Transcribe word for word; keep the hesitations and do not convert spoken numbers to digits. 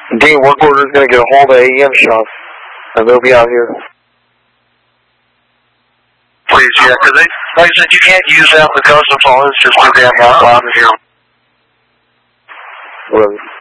Dean, work order is going to get a hold of A M shop, and they'll be out here. Please, yeah, because they, like I said, you can't use that for custom phone. It's just too damn loud in here. Whatever.